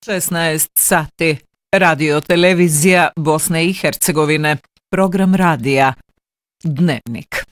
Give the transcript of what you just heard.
16 sati. Radio televizija Bosne i Hercegovine. Program radija Dnevnik.